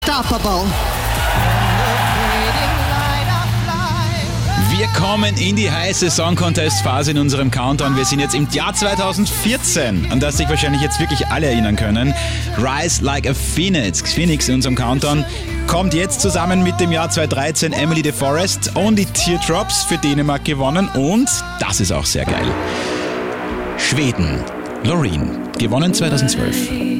Unstoppable. Wir kommen in die heiße Song Contest Phase in unserem Countdown. Wir sind jetzt im Jahr 2014, an das sich wahrscheinlich jetzt wirklich alle erinnern können. Rise Like a Phoenix in unserem Countdown kommt jetzt zusammen mit dem Jahr 2013. Emily de Forest, Only Teardrops für Dänemark gewonnen und, das ist auch sehr geil, Schweden, Loreen, gewonnen 2012.